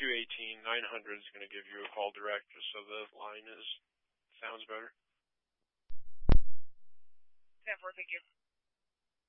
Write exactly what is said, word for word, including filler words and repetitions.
two one eight, nine hundred is going to give you a call direct, just so the line is sounds better. ten four, thank you.